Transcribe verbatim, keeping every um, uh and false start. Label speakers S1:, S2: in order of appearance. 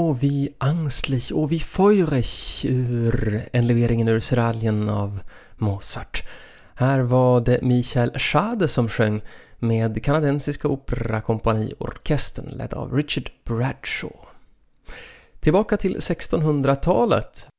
S1: och wie angstlich och wie feurig ur en leveringen ur Seraljen av Mozart. Här var det Michael Schade som sjöng med kanadensiska operakompaniorkestern ledd av Richard Bradshaw. Tillbaka till sextonhundratalet.